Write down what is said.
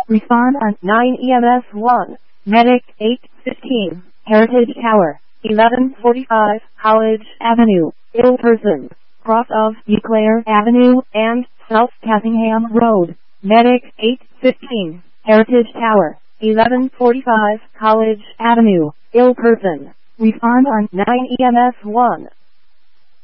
Respond on 9 EMS 1. Medic 815. Heritage Tower. 1145 College Avenue. Ill person. Cross of Eclair Avenue and South Cassingham Road. Medic 815. Heritage Tower. 1145 College Avenue. Ill person. Respond on 9 EMS 1.